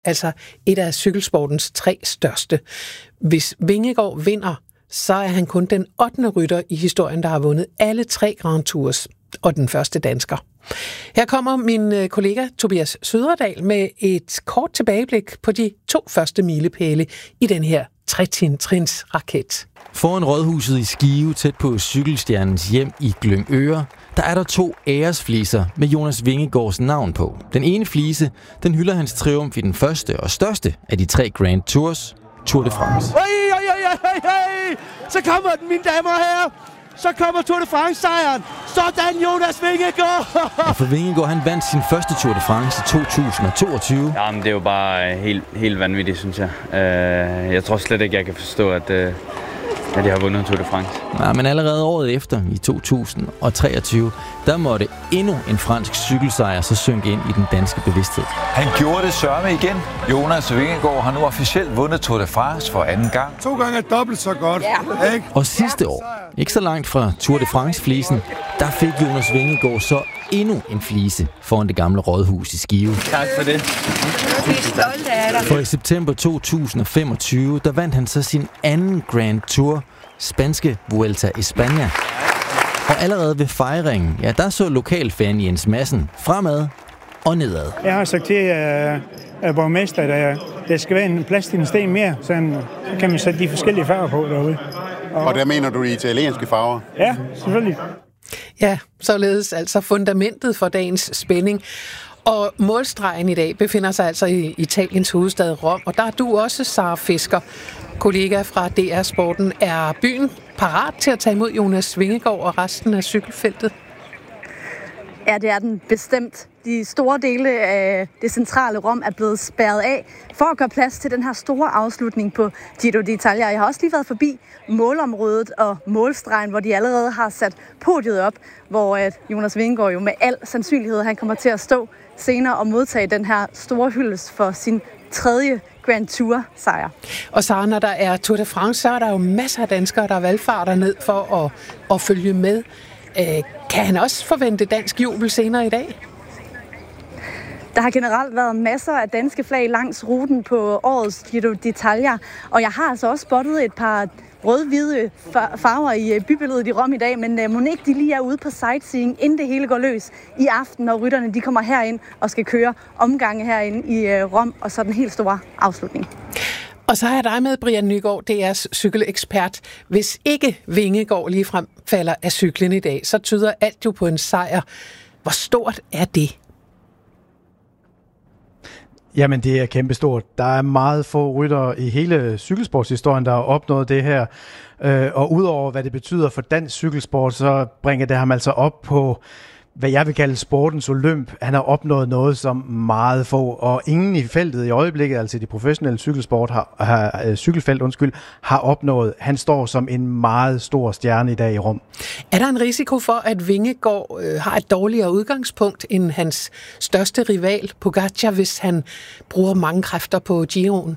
altså et af cykelsportens 3 største. Hvis Vingegaard vinder, så er han kun den 8. rytter i historien, der har vundet alle 3 Grand Tours, og den første dansker. Her kommer min kollega Tobias Søderdal med et kort tilbageblik på de 2 første milepæle i den her 3-trins raket. Foran rådhuset i Skive, tæt på cykelstjernens hjem i Glyngøre, der er der 2 æresfliser med Jonas Vingegaards navn på. Den ene flise, den hylder hans triumf i den første og største af de 3 Grand Tours, Tour de France. Hey. Så kommer den, mine damer og herrer. Så kommer Tour de France-sejren. Sådan, Jonas Vingegaard. Ja, for Vingegaard, han vandt sin første Tour de France i 2022. Jamen, det er jo bare helt vanvittigt, synes jeg. Jeg tror slet ikke, jeg kan forstå, at jeg har vundet Tour de France. Ja, men allerede året efter, i 2023, der måtte endnu en fransk cykelsejr så synke ind i den danske bevidsthed. Han gjorde det sørme igen. Jonas Vingegaard har nu officielt vundet Tour de France for 2. gang. 2 gange dobbelt så godt. Yeah. Ikke? Og sidste år, ikke så langt fra Tour de France-flisen, der fik Jonas Vingegaard så endnu en flise foran det gamle rådhus i Skive. Tak for det. For i september 2025, der vandt han så sin anden Grand Tour, spanske Vuelta a España. Og allerede ved fejringen, ja, der så lokalfan Jens Madsen fremad og nedad. Jeg har sagt til borgmester, at der skal være en plads til en sten mere, så kan man sætte de forskellige farver på derude. Og der mener du de italienske farver? Ja, selvfølgelig. Ja, således altså fundamentet for dagens spænding. Og målstregen i dag befinder sig altså i Italiens hovedstad Rom, og der er du også, Sara Fisker, kollega fra DR Sporten. Er byen parat til at tage imod Jonas Vingegaard og resten af cykelfeltet? Ja, det er den bestemt. De store dele af det centrale Rom er blevet spærret af for at gøre plads til den her store afslutning på Giro d'Italia. Jeg har også lige været forbi målområdet og målstregen, hvor de allerede har sat podiet op, hvor Jonas Vingegaard jo med al sandsynlighed han kommer til at stå senere og modtage den her store hyldest for sin 3. Grand Tour-sejr. Og så når der er Tour de France, så er der jo masser af danskere, der valgfarter ned for at følge med. Kan han også forvente dansk jubel senere i dag? Der har generelt været masser af danske flag langs ruten på årets Giro d'Italia, og jeg har altså også spottet et par rød-hvide farver i bybilledet i Rom i dag, men må ikke de lige er ude på sightseeing, inden det hele går løs i aften, når rytterne de kommer herind og skal køre omgange herinde i Rom, og så den helt store afslutning. Og så har jeg dig med, Brian Nygaard, DR's cykelekspert. Hvis ikke Vingegaard ligefrem falder af cyklen i dag, så tyder alt jo på en sejr. Hvor stort er det? Jamen, det er kæmpestort. Der er meget få ryttere i hele cykelsportshistorien, der har opnået det her. Og udover hvad det betyder for dansk cykelsport, så bringer det ham altså op på, hvad jeg vil kalde sportens olymp. Han har opnået noget, som meget få, og ingen i feltet i øjeblikket, altså de professionelle cykelfelt, har opnået. Han står som en meget stor stjerne i dag i Rom. Er der en risiko for, at Vingegaard har et dårligere udgangspunkt end hans største rival, Pogačar, hvis han bruger mange kræfter på Giroen?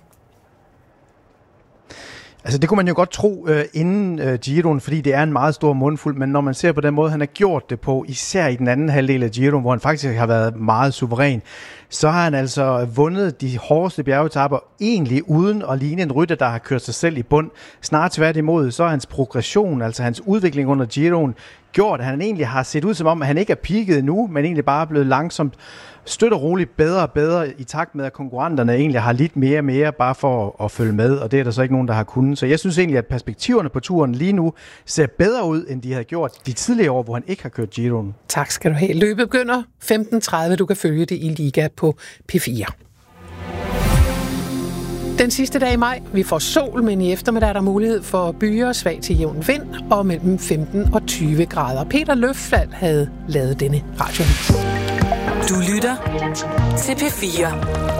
Altså det kunne man jo godt tro inden Giroen, fordi det er en meget stor mundfuld, men når man ser på den måde, han har gjort det på, især i den anden halvdel af Giroen, hvor han faktisk har været meget suveræn, så har han altså vundet de hårdeste bjergetapper egentlig uden at ligne en rytter, der har kørt sig selv i bund. Snart tværtimod, så er hans progression, altså hans udvikling under Giroen, gjort, at han egentlig har set ud som om, at han ikke er peaket nu, men egentlig bare er blevet langsomt støt og roligt bedre og bedre i takt med, at konkurrenterne egentlig har lidt mere og mere bare for at følge med, og det er der så ikke nogen, der har kunnet. Så jeg synes egentlig, at perspektiverne på turen lige nu ser bedre ud, end de havde gjort de tidligere år, hvor han ikke har kørt Giroen. Tak skal du have. Løbet begynder 15.30. Du kan følge det i Liga på P4. Den sidste dag i maj, vi får sol, men i eftermiddag er der mulighed for byer, svag til jævn vind og mellem 15 og 20 grader. Peter Løffald havde lavet denne radioavis. Du lytter til P4.